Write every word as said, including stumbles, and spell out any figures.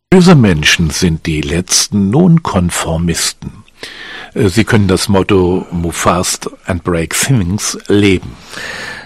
Böse Menschen sind die letzten Nonkonformisten. Sie können das Motto Move fast and break things leben.